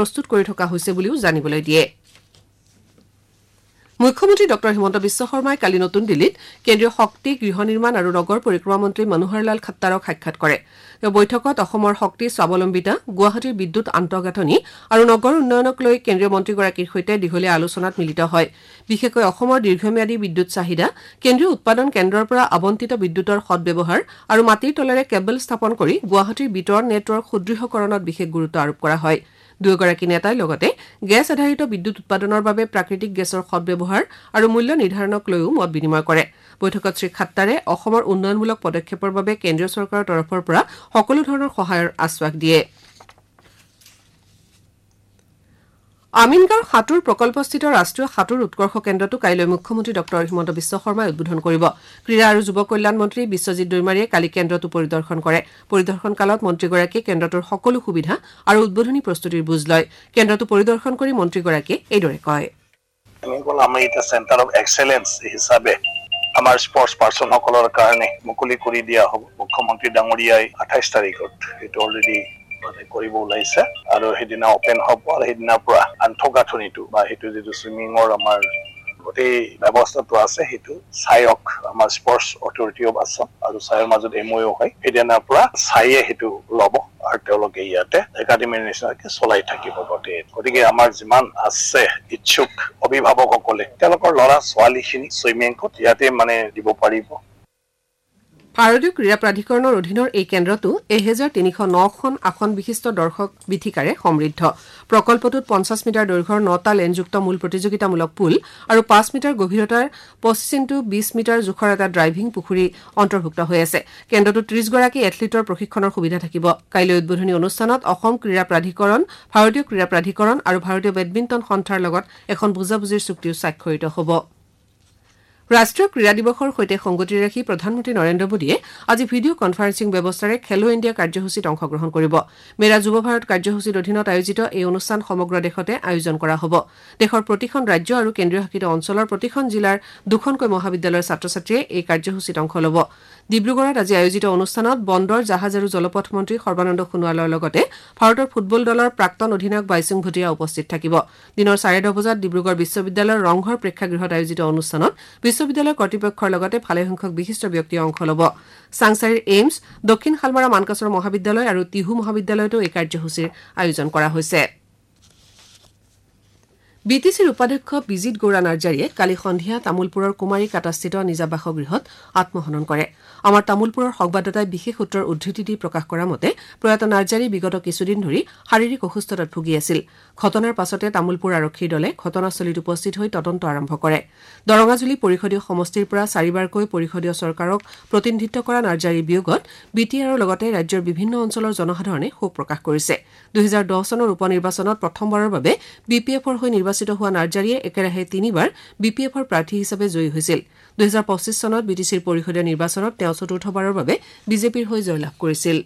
প্ৰস্তুত কৰি থকা হৈছে বুলিও জানিবলৈ দিয়ে মুখ্যমন্ত্ৰী ডক্টৰ হিমন্ত বিশ্ব শৰ্মাই কালি নতুন দিল্লীত কেন্দ্ৰীয় শক্তি গৃহ নিৰ্মাণ আৰু নগৰ পৰিক্ৰমা মন্ত্ৰী মনোহৰ লাল খাট্টাৰক সাক্ষাৎ কৰে বৈঠকত অসমৰ শক্তি স্বাৱলম্বিতা গুৱাহাটীৰ বিদ্যুৎ আন্তঃগাঁথনি আৰু নগৰ উন্নয়নক লৈ কেন্দ্ৰীয় মন্ত্ৰীগৰাকীৰ সৈতে দীঘলীয়া আলোচনাত মিলিত হয় বিশেষকৈ অসমৰ দীৰ্ঘম্যাদী বিদ্যুৎ চাহিদা কেন্দ্ৰীয় উৎপাদন কেন্দ্ৰৰ পৰা আবণ্টিত বিদ্যুৎৰ সৎব্যৱহাৰ আৰু মাটিৰ তলেৰে কেবল স্থাপন কৰি গুৱাহাটীৰ বিতৰণ নেটৱৰ্ক সুদৃঢ়কৰণত বিশেষ গুৰুত্ব আৰোপ কৰা হয় দুয়োগৰাকী নেতাই লগতে গেছ আধাৰিত বিদ্যুৎ উৎপাদনৰ বাবে প্ৰাকৃতিক গেছৰ সৎব্যৱহাৰ আৰু মূল্য নিৰ্ধাৰণক লৈও মত বিনিময় কৰে বৈঠকত শ্ৰী খাট্টাৰে অসমৰ উন্নয়নমূলক পদক্ষেপৰ বাবে কেন্দ্ৰীয় চৰকাৰৰ তৰফৰ পৰা সকলো ধৰণৰ সহায়ৰ আশ্বাস দিয়ে আমিনগাঁৱৰ সাঁতোৰ প্ৰকল্পস্থিত ৰাষ্ট্ৰীয় সাঁতোৰ উৎকৰ্ষ কেন্দ্ৰটো কাইলৈ মুখ্যমন্ত্ৰী ডক্টৰ হিমন্ত বিশ্ব শৰ্মাই উদ্বোধন কৰিব ক্ৰীড়া আৰু যুৱ কল্যাণ মন্ত্ৰী বিশ্বজিৎ দৈমাৰীয়ে কালি কেন্দ্ৰটো পৰিদৰ্শন কৰে পৰিদৰ্শন কালত মন্ত্ৰীগৰাকীয়ে কেন্দ্ৰটোৰ সকলো সুবিধা আৰু উদ্বোধনী প্ৰস্তুতিৰ বুজ লয় কেন্দ্ৰটো পৰিদৰ্শন কৰি মন্ত্ৰীগৰাকীয়ে এইদৰে কয় আমি এটা চেণ্টাৰ অফ এক্সেলেন্স হিচাপে আমাৰ স্পৰ্টছ পাৰ্চনসকলৰ কাৰণে মুকলি কৰি দিয়া হ'ব মুখ্যমন্ত্ৰী ডাঙৰীয়াই 28 তাৰিখত এইটো অলৰেডি কৰিব ওলাইছে আৰু সেইদিনা ওপেন হ'ব আৰু সেইদিনাৰ পৰা আন্তঃগাঁথনিটো বা সেইটো যিটো চুইমিঙৰ আমাৰ গোটেই ব্যৱস্থাটো আছে সেইটো চায়ক আমাৰ স্পৰ্টছ অথৰিটি অফ আছাম আৰু চায়ৰ মাজত এমঅইউ হয় সেইদিনাৰ পৰা চায়ে সেইটো ল'ব আৰু তেওঁলোকে ইয়াতে একাডেমীৰ নিচিনাকৈ চলাই থাকিব গতিকে আমাৰ যিমান আছে ইচ্ছুক অভিভাৱকসকলে তেওঁলোকৰ ল'ৰা ছোৱালীখিনি চুইমিঙত ইয়াতে দিব পাৰিব ভাৰতীয় ক্ৰীড়া প্ৰাধিকৰণৰ অধীনৰ এই কেন্দ্ৰটো 1309খন আসন বিশিষ্ট দৰ্শক বিথিকাৰে সমৃদ্ধ প্ৰকল্পটোত 50 মিটাৰ দৈৰ্ঘ্যৰ 9টা লেনযুক্ত মূল প্ৰতিযোগিতামূলক পুল আৰু 5 মিটাৰ গভীৰতাৰ 25x20 মিটাৰ জোখৰ এটা ড্ৰাইভিং পুখুৰী অন্তৰ্ভুক্ত হৈ আছে কেন্দ্ৰটোত 30 গৰাকী এথলীটৰ প্ৰশিক্ষণৰ সুবিধা থাকিব কাইলৈ উদ্বোধনী অনুষ্ঠানত অসম ক্ৰীড়া প্ৰাধিকৰণ ভাৰতীয় ক্ৰীড়া প্ৰাধিকৰণ আৰু ভাৰতীয় বেডমিণ্টন সন্থাৰ লগত এখন বুজাবুজিৰ চুক্তিও স্বাক্ষৰিত হ'ব ৰাষ্ট্ৰীয় ক্ৰীড়া দিৱসৰ সৈতে সংগতি ৰাখি প্ৰধানমন্ত্ৰী নৰেন্দ্ৰ মোদীয়ে আজি ভিডিঅ' কনফাৰেন্সিং ব্যৱস্থাৰে খেলো ইণ্ডিয়া কাৰ্যসূচীত অংশগ্ৰহণ কৰিব মেৰা যুৱ ভাৰত কাৰ্যসূচীৰ অধীনত আয়োজিত এই অনুষ্ঠান সমগ্ৰ দেশতে আয়োজন কৰা হ'ব দেশৰ প্ৰতিখন ৰাজ্য আৰু কেন্দ্ৰীয় শাসিত অঞ্চলৰ প্ৰতিখন জিলাৰ দুখনকৈ মহাবিদ্যালয়ৰ ছাত্ৰ ছাত্ৰীয়ে এই কাৰ্যসূচীত অংশ ল'ব ডিব্ৰুগড়ত আজি আয়োজিত অনুষ্ঠানত বন্দৰ জাহাজ আৰু জলপথ মন্ত্ৰী সৰ্বানন্দ সোণোৱালৰ লগতে ভাৰতৰ ফুটবল দলৰ প্ৰাক্তন অধিনায়ক বাইচুং ভুটিয়া উপস্থিত থাকিব দিনৰ 10:30 বজাত ডিব্ৰুগড় বিশ্ববিদ্যালয়ৰ ৰংঘৰ প্ৰেক্ষাগৃহত আয়োজিত অনুষ্ঠানত বিশ্ববিদ্যালয় কৰ্তৃপক্ষৰ লগতে ভালেসংখ্যক বিশিষ্ট ব্যক্তিয়ে অংশ ল'ব সাংচাৰীৰ এইমছ দক্ষিণ শালমাৰা মানকাছৰ মহাবিদ্যালয় আৰু তিহু মহাবিদ্যালয়তো এই কাৰ্যসূচীৰ আয়োজন কৰা হৈছে বিটিচিৰ উপাধ্যক্ষ বিজিত গৌৰা নাৰ্জাৰীয়ে কালি সন্ধিয়া তামুলপুৰৰ কুমাৰী কাটাস্থিত নিজা বাসগৃহত আত্মহনন কৰে আমাৰ তামুলপুৰৰ সংবাদদাতাই বিশেষ সূত্ৰৰ উদ্ধৃতি দি প্ৰকাশ কৰা মতে প্ৰয়াত নাৰ্জাৰী বিগত কিছুদিন ধৰি শাৰীৰিক অসুস্থতাত ভুগি আছিল ঘটনাৰ পাছতে তামুলপুৰ আৰক্ষীৰ দলে ঘটনাস্থলীত উপস্থিত হৈ তদন্ত আৰম্ভ কৰে দৰঙাজুলি পৰিষদীয় সমষ্টিৰ পৰা 4বাৰকৈ পৰিষদীয় চৰকাৰক প্ৰতিনিধিত্ব কৰা নাৰ্জাৰীৰ বিয়োগত বিটিআৰৰ লগতে ৰাজ্যৰ বিভিন্ন অঞ্চলৰ জনসাধাৰণে শোক প্ৰকাশ কৰিছে 2010 চনৰ উপনিৰ্বাচনত প্ৰথমবাৰৰ বাবে বিপিএফৰ হৈ নিৰ্বাচিত হোৱা নাৰ্জাৰীয়ে একেৰাহে 3বাৰ বিপিএফৰ প্ৰাৰ্থী হিচাপে জয়ী হৈছিল 2025 চনত বিটিচিৰ পৰিষদীয় নিৰ্বাচনত তেওঁ চতুৰ্থবাৰৰ বাবে বিজেপিৰ হৈ জয়লাভ কৰিছিল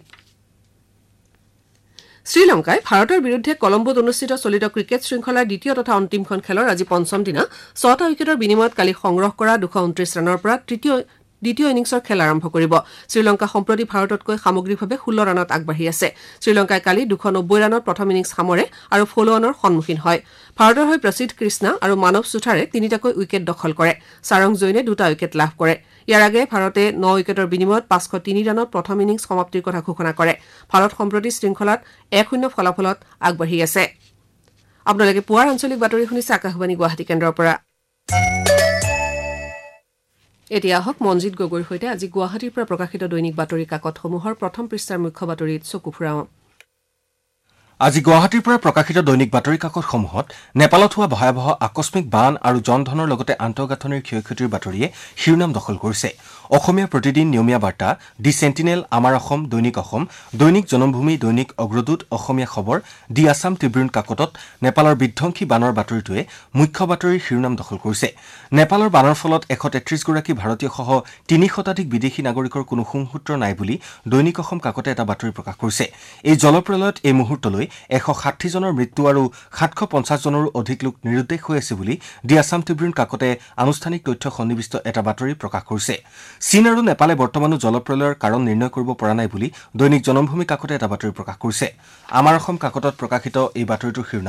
শ্ৰীলংকাই ভাৰতৰ বিৰুদ্ধে কলম্বোত অনুষ্ঠিত চলিত ক্ৰিকেট শৃংখলাৰ দ্বিতীয় তথা অন্তিমখন খেলৰ আজি পঞ্চম দিনা 6টা উইকেটৰ বিনিময়ত কালি সংগ্ৰহ কৰা 229 ৰানৰ পৰা দ্বিতীয় ইনিংছৰ খেল আৰম্ভ কৰিব শ্ৰীলংকা সম্প্ৰতি ভাৰততকৈ সামগ্ৰিকভাৱে 16 ৰানত আগবাঢ়ি আছে শ্ৰীলংকাই কালি 290 ৰানত প্ৰথম ইনিংছ সামৰে আৰু ফলোঅনৰ সন্মুখীন হয় ভাৰতৰ হৈ প্ৰসিদ্ধ কৃষ্ণা আৰু মানৱ সুথাৰে 3টাকৈ উইকেট দখল কৰে সাৰং জৈনে 2টা উইকেট লাভ কৰে ইয়াৰ আগে ভাৰতে 9 উইকেটৰ বিনিময়ত 503 ৰানত প্ৰথম ইনিংছ সমাপ্তিৰ কথা ঘোষণা কৰে ভাৰত সম্প্ৰতি শৃংখলাত 1-0 ফলাফলত আগবাঢ়ি আছে আপোনালোকে পুৱাৰ আঞ্চলিক বাতৰি শুনিছে আকাশবাণী গুৱাহাটী কেন্দ্ৰৰ পৰা এতিয়া হক মনজিত গগৈৰ সৈতে আজি গুৱাহাটীৰ পৰা প্ৰকাশিত দৈনিক বাতৰি কাকতসমূহৰ প্ৰথম পৃষ্ঠাৰ মুখ্য বাতৰিত চকু ফুৰাওঁ আজি গুৱাহাটীৰ পৰা প্ৰকাশিত দৈনিক বাতৰি কাকতসমূহত নেপালত হোৱা ভয়াৱহ আকস্মিক বান আৰু জনধনৰ লগতে আন্তঃগাঁথনিৰ ক্ষয়ক্ষতিৰ বাতৰিয়ে শিৰোনাম দখল কৰিছে অসমীয়া প্ৰতিদিন নিয়মীয়া বাৰ্তা দি সেন্টিনেল আমাৰ অসম দৈনিক জনমভূমি দৈনিক অগ্ৰদূত অসমীয়া খবৰ দি আছাম ট্ৰিবিউন কাকতত নেপালৰ বিধ্বংসী বানৰ বাতৰিটোৱে মুখ্য বাতৰিৰ শিৰোনাম দখল কৰিছে নেপালৰ বানৰ ফলত 133 গৰাকী ভাৰতীয়সহ 3 শতাধিক বিদেশী নাগৰিকৰ কোনো সংসূত্ৰ নাই বুলি দৈনিক অসম কাকতে এটা বাতৰি প্ৰকাশ কৰিছে এই জলপ্ৰলয়ত এই মুহূৰ্তলৈ 160 জনৰ মৃত্যু আৰু 750 জনৰো অধিক লোক নিৰুদ্দেশ হৈ আছে বুলি দি আছাম ট্ৰিবিউন কাকতে আনুষ্ঠানিক তথ্য সন্নিবিষ্ট এটা বাতৰি প্ৰকাশ কৰিছে চীন আৰু নেপালে বৰ্তমানো জলপ্ৰলয়ৰ কাৰণ নিৰ্ণয় কৰিব পৰা নাই বুলি দৈনিক জনমভূমি কাকতে এটা বাতৰি প্ৰকাশ কৰিছে আমাৰ অসম কাকতত প্ৰকাশিত এই বাতৰিটোৰ